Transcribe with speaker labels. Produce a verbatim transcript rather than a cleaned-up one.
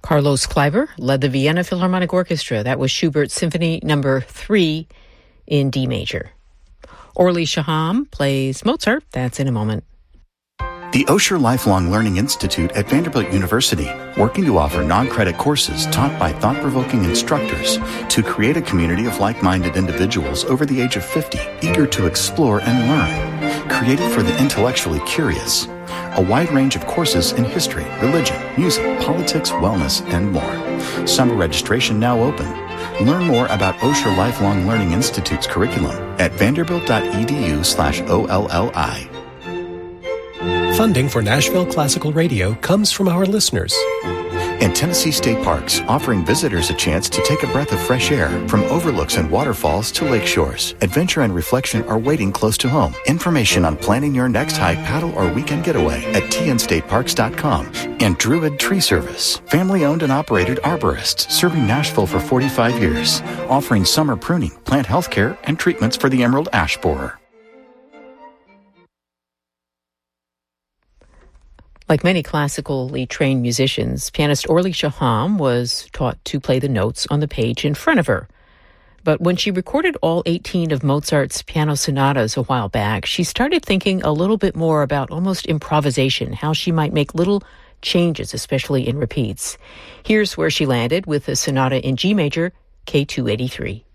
Speaker 1: Carlos Kleiber led the Vienna Philharmonic Orchestra. That was Schubert's Symphony Number three in D major. Orly Shaham plays Mozart. That's in a moment.
Speaker 2: The Osher Lifelong Learning Institute at Vanderbilt University, working to offer non-credit courses taught by thought-provoking instructors to create a community of like-minded individuals over the age of fifty, eager to explore and learn. Created for the intellectually curious. A wide range of courses in history, religion, music, politics, wellness, and more. Summer registration now open. Learn more about Osher Lifelong Learning Institute's curriculum at vanderbilt.edu slash OLLI.
Speaker 3: Funding for Nashville Classical Radio comes from our listeners.
Speaker 2: And Tennessee State Parks, offering visitors a chance to take a breath of fresh air from overlooks and waterfalls to lake shores. Adventure and reflection are waiting close to home. Information on planning your next hike, paddle, or weekend getaway at t n state parks dot com. And Druid Tree Service, family-owned and operated arborists serving Nashville for forty-five years, offering summer pruning, plant health care, and treatments for the emerald ash borer.
Speaker 1: Like many classically trained musicians, pianist Orly Shaham was taught to play the notes on the page in front of her. But when she recorded all eighteen of Mozart's piano sonatas a while back, she started thinking a little bit more about almost improvisation, how she might make little changes, especially in repeats. Here's where she landed with the sonata in G major, K two eighty-three.